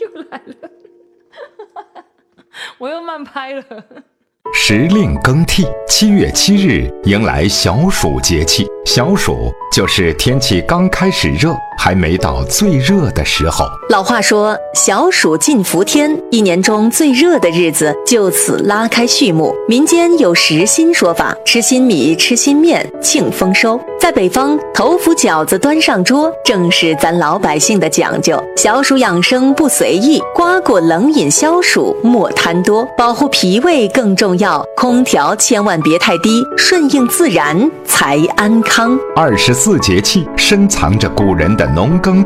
又来了，我又慢拍了。 时令更替，7月7日迎来小暑节气。小暑就是天气刚开始热，还没到最热的时候。 老话说小暑尽伏天，一年中最热的日子就此拉开序幕。民间有时新说法，吃新米吃新面庆丰收。在北方，头伏饺子端上桌，正是咱老百姓的讲究。小暑养生不随意，瓜果冷饮消暑莫贪多，保护脾胃更重要。空调千万别太低，顺应自然才安康。 24节气深藏着古人的农耕